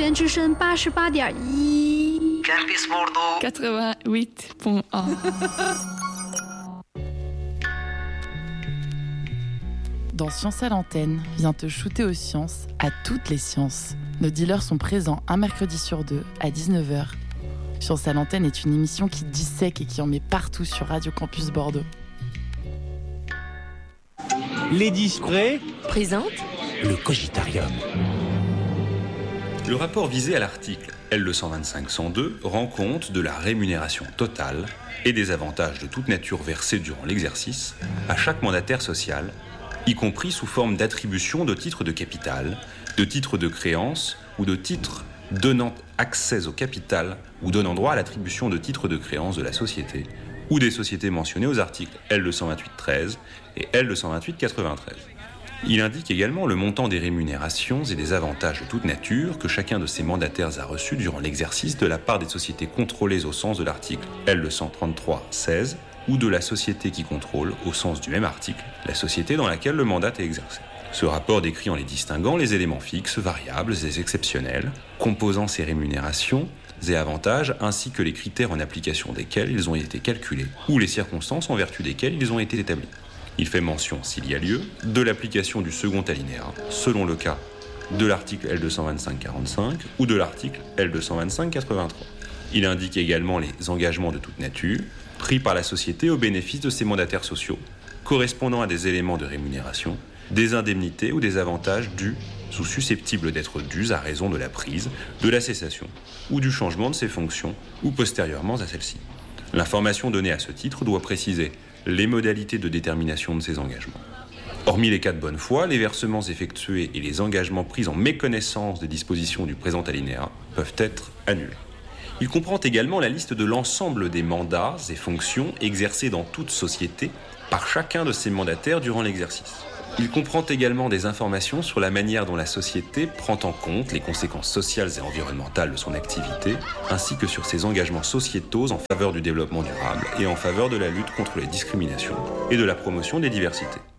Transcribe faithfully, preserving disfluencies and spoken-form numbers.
园之声八十八点一 Campus Bordeaux quatre-vingt-huit point un. Dans Science à l'antenne, viens te shooter aux sciences, à toutes les sciences. Nos dealers sont présents un mercredi sur deux à dix-neuf heures. Science à l'antenne est une émission qui dissèque et qui en met partout sur Radio Campus Bordeaux. Les Discrets présente le Cogitarium. Le rapport visé à l'article L cent vingt-cinq cent deux rend compte de la rémunération totale et des avantages de toute nature versés durant l'exercice à chaque mandataire social, y compris sous forme d'attribution de titres de capital, de titres de créance ou de titres donnant accès au capital ou donnant droit à l'attribution de titres de créance de la société ou des sociétés mentionnées aux articles L cent vingt-huit treize et L cent vingt-huit quatre-vingt-treize. Il indique également le montant des rémunérations et des avantages de toute nature que chacun de ces mandataires a reçus durant l'exercice de la part des sociétés contrôlées au sens de l'article L cent trente-trois seize ou de la société qui contrôle, au sens du même article, la société dans laquelle le mandat est exercé. Ce rapport décrit en les distinguant les éléments fixes, variables et exceptionnels, composant ces rémunérations et avantages, ainsi que les critères en application desquels ils ont été calculés, ou les circonstances en vertu desquelles ils ont été établis. Il fait mention, s'il y a lieu, de l'application du second alinéa, selon le cas de l'article L cent vingt-cinq quarante-cinq ou de l'article L cent vingt-cinq quatre-vingt-trois. Il indique également les engagements de toute nature, pris par la société au bénéfice de ses mandataires sociaux, correspondant à des éléments de rémunération, des indemnités ou des avantages dus ou susceptibles d'être dus à raison de la prise, de la cessation ou du changement de ses fonctions ou postérieurement à celle-ci. L'information donnée à ce titre doit préciser les modalités de détermination de ces engagements. Hormis les cas de bonne foi, les versements effectués et les engagements pris en méconnaissance des dispositions du présent alinéa peuvent être annulés. Il comprend également la liste de l'ensemble des mandats et fonctions exercés dans toute société par chacun de ses mandataires durant l'exercice. Il comprend également des informations sur la manière dont la société prend en compte les conséquences sociales et environnementales de son activité, ainsi que sur ses engagements sociétaux en faveur du développement durable et en faveur de la lutte contre les discriminations et de la promotion des diversités.